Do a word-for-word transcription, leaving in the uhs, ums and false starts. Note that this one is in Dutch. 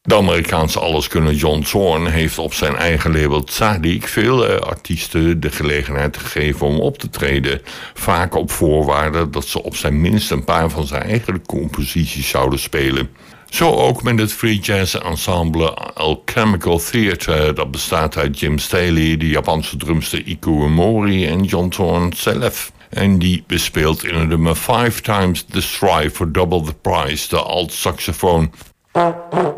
De Amerikaanse alleskunner John Zorn heeft op zijn eigen label Tzadik veel uh, artiesten de gelegenheid gegeven om op te treden. Vaak op voorwaarde dat ze op zijn minst een paar van zijn eigen composities zouden spelen. Zo ook met het free jazz ensemble Alchemical Theatre. Dat bestaat uit Jim Staley, de Japanse drumster Iko Uemori en John Zorn zelf. En die bespeelt in het nummer Five Times the Strive for Double the Price, de alt-saxofoon.